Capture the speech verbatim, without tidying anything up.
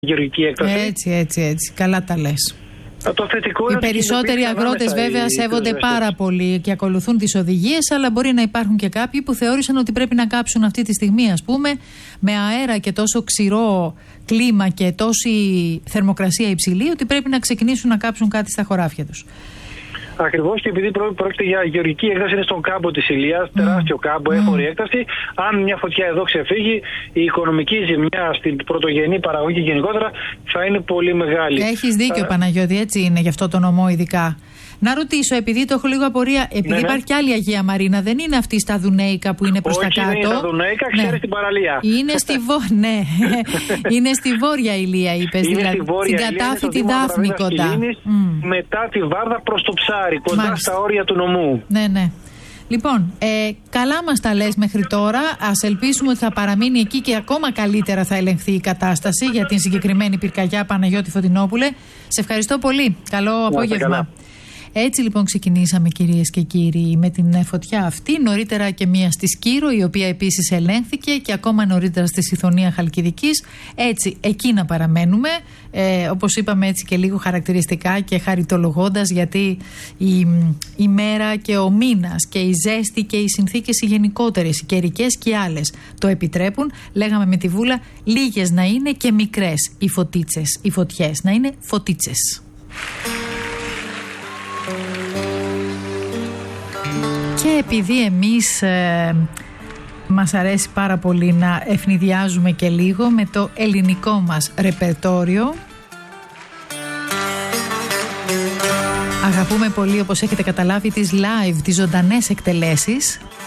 γεωργική έκταση. Έτσι, έτσι, έτσι. Καλά τα λες. Το θετικό Οι περισσότεροι αγρότες βέβαια σέβονται πάρα πολύ και ακολουθούν τις οδηγίες, αλλά μπορεί να υπάρχουν και κάποιοι που θεώρησαν ότι πρέπει να κάψουν αυτή τη στιγμή, ας πούμε, με αέρα και τόσο ξηρό κλίμα και τόση θερμοκρασία υψηλή, ότι πρέπει να ξεκινήσουν να κάψουν κάτι στα χωράφια τους. Ακριβώς, και επειδή πρόκειται για γεωργική έκταση, είναι στον κάμπο της Ηλίας, mm. τεράστιο κάμπο, mm. έφορη έκταση. Αν μια φωτιά εδώ ξεφύγει, η οικονομική ζημιά στην πρωτογενή παραγωγή γενικότερα θα είναι πολύ μεγάλη. Έχεις δίκιο, Παναγιώτη, έτσι είναι γι' αυτό το νομό ειδικά. Να ρωτήσω, επειδή το έχω λίγο απορία, επειδή ναι, ναι. υπάρχει και άλλη Αγία Μαρίνα, δεν είναι αυτή στα Δουνέικα που είναι προς Όχι, τα κάτω? Όχι, είναι στα Δουνέικα, ναι. ξέρεις την παραλία. Είναι στη, βο... ναι. είναι στη Βόρεια Ηλία, είπες, είναι δηλαδή. Στη Βόρεια στην κατάφη τη Δάφνη κοντά. Mm. Μετά τη Βάρδα προς το Ψάρι, κοντά Μάλιστα. στα όρια του νομού. Ναι, ναι. Λοιπόν, ε, καλά μας τα λες μέχρι τώρα. Ας ελπίσουμε ότι θα παραμείνει εκεί και ακόμα καλύτερα θα ελεγχθεί η κατάσταση για την συγκεκριμένη πυρκαγιά, Παναγιώτη Φωτεινόπουλε. Σε ευχαριστώ πολύ. Καλό απόγευμα. Έτσι λοιπόν ξεκινήσαμε, κυρίες και κύριοι, με την φωτιά αυτή. Νωρίτερα και μία στη Σκύρο, η οποία επίσης ελέγχθηκε, και ακόμα νωρίτερα στη Σιθωνία Χαλκιδικής. Έτσι, εκεί να παραμένουμε, ε, όπως είπαμε, έτσι και λίγο χαρακτηριστικά και χαριτολογώντας, γιατί η, η μέρα και ο μήνας και η ζέστη και οι συνθήκες οι γενικότερες, οι καιρικές και οι άλλες, το επιτρέπουν. Λέγαμε με τη Βούλα, λίγες να είναι και μικρές οι φωτίτσες, οι φωτιές, να είναι φωτίτσες. Και επειδή εμείς ε, μας αρέσει πάρα πολύ να ευνηδιάζουμε και λίγο με το ελληνικό μας ρεπερτόριο, αγαπούμε πολύ, όπως έχετε καταλάβει, τις live, τις ζωντανές εκτελέσεις.